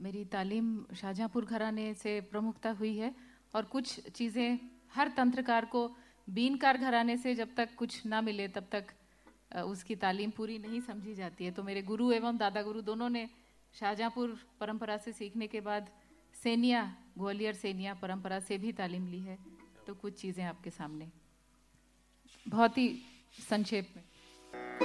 मेरी तालीम शाहजहाँपुर घराने से प्रमुखता हुई है और कुछ चीज़ें हर तंत्रकार को बीनकार घराने से जब तक कुछ ना मिले तब तक उसकी तालीम पूरी नहीं समझी जाती है। तो मेरे गुरु एवं दादा गुरु दोनों ने शाहजहाँपुर परंपरा से सीखने के बाद सेनिया, ग्वालियर सेनिया परंपरा से भी तालीम ली है। तो कुछ चीज़ें आपके सामने बहुत ही संक्षेप में।